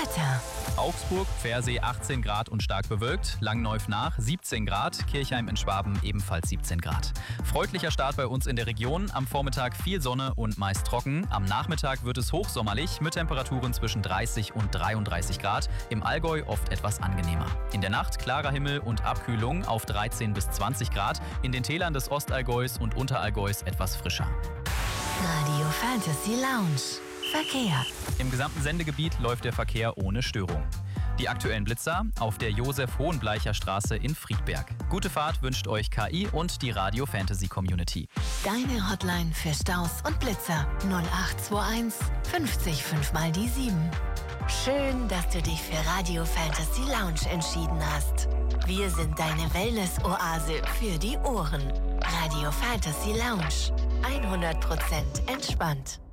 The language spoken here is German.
Wetter. Augsburg, Pfersee 18 Grad und stark bewölkt, Langneuf nach 17 Grad, Kirchheim in Schwaben ebenfalls 17 Grad. Freundlicher Start bei uns in der Region, am Vormittag viel Sonne und meist trocken. Am Nachmittag wird es hochsommerlich mit Temperaturen zwischen 30 und 33 Grad, im Allgäu oft etwas angenehmer. In der Nacht klarer Himmel und Abkühlung auf 13 bis 20 Grad, in den Tälern des Ostallgäus und Unterallgäus etwas frischer. Radio Fantasy Lounge. Verkehr. Im gesamten Sendegebiet läuft der Verkehr ohne Störung. Die aktuellen Blitzer auf der Josef-Hohenbleicher-Straße in Friedberg. Gute Fahrt wünscht euch KI und die Radio Fantasy Community. Deine Hotline für Staus und Blitzer 0821 50 5 mal die 7. Schön, dass du dich für Radio Fantasy Lounge entschieden hast. Wir sind deine Wellness-Oase für die Ohren. Radio Fantasy Lounge. 100% entspannt.